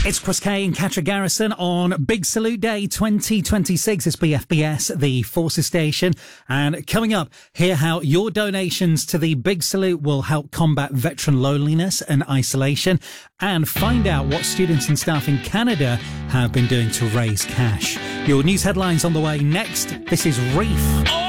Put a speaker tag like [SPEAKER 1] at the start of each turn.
[SPEAKER 1] It's Chris Kay and Katra Garrison on Big Salute Day 2026. It's BFBS, the Forces Station. And coming up, hear how your donations to the Big Salute will help combat veteran loneliness and isolation. And find out what students and staff in Canada have been doing to raise cash. Your news headlines on the way next. This is Reef.